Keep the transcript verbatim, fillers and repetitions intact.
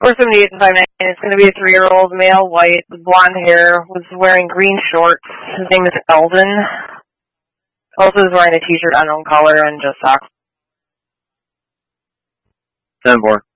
four seventy-eight to five ninety, it's going to be a three-year-old male, white, with blonde hair, was wearing green shorts. His name is Eldon. Also is wearing a t-shirt, unknown color, and just socks. ten four.